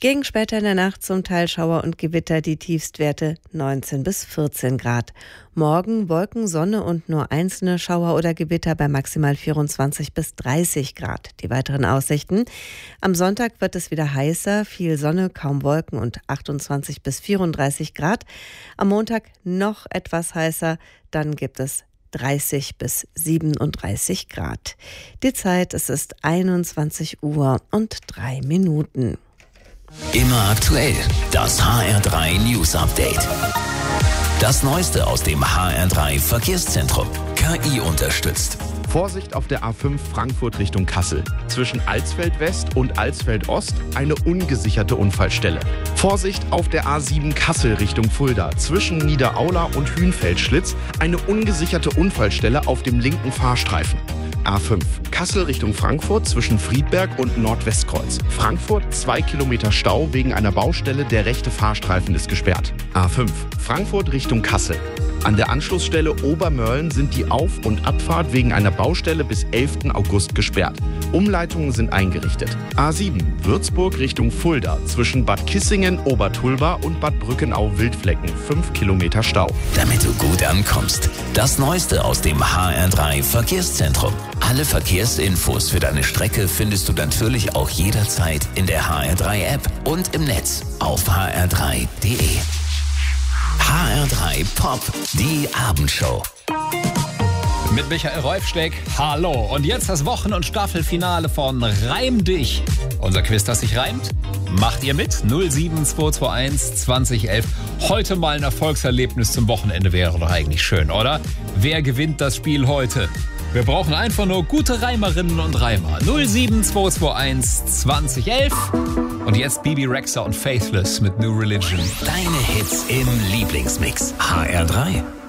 Gegen später in der Nacht zum Teil Schauer und Gewitter, die Tiefstwerte 19 bis 14 Grad. Morgen Wolken, Sonne und nur einzelne Schauer oder Gewitter bei maximal 24 bis 30 Grad. Die weiteren Aussichten: Am Sonntag wird es wieder heißer, viel Sonne, kaum Wolken und 28 bis 34 Grad. Am Montag noch etwas heißer, dann gibt es 30 bis 37 Grad. Die Zeit, es ist 21 Uhr und 3 Minuten. Immer aktuell, das HR3 News Update. Das Neueste aus dem HR3 Verkehrszentrum. KI unterstützt. Vorsicht auf der A5 Frankfurt Richtung Kassel. Zwischen Alsfeld West und Alsfeld Ost eine ungesicherte Unfallstelle. Vorsicht auf der A7 Kassel Richtung Fulda. Zwischen Niederaula und Hühnfeldschlitz eine ungesicherte Unfallstelle auf dem linken Fahrstreifen. A5 Kassel Richtung Frankfurt zwischen Friedberg und Nordwestkreuz. Frankfurt 2 Kilometer Stau wegen einer Baustelle, der rechte Fahrstreifen ist gesperrt. A5 Frankfurt Richtung Kassel. An der Anschlussstelle Obermörlen sind die Auf- und Abfahrt wegen einer Baustelle bis 11. August gesperrt. Umleitungen sind eingerichtet. A7 Würzburg Richtung Fulda zwischen Bad Kissingen, Obertulba und Bad Brückenau-Wildflecken 5 Kilometer Stau. Damit du gut ankommst. Das Neueste aus dem HR3 Verkehrszentrum. Alle Verkehrsinfos für deine Strecke findest du natürlich auch jederzeit in der HR3 App und im Netz auf hr3.de. HR3 Pop, die Abendshow. Mit Michael Rolfsteck, hallo. Und jetzt das Wochen- und Staffelfinale von Reim dich. Unser Quiz, das sich reimt. Macht ihr mit? 07221 2011. Heute mal ein Erfolgserlebnis zum Wochenende wäre doch eigentlich schön, oder? Wer gewinnt das Spiel heute? Wir brauchen einfach nur gute Reimerinnen und Reimer. 07221 2011. Und jetzt Bibi Rexha und Faithless mit New Religion. Deine Hits im Lieblingsmix. HR3.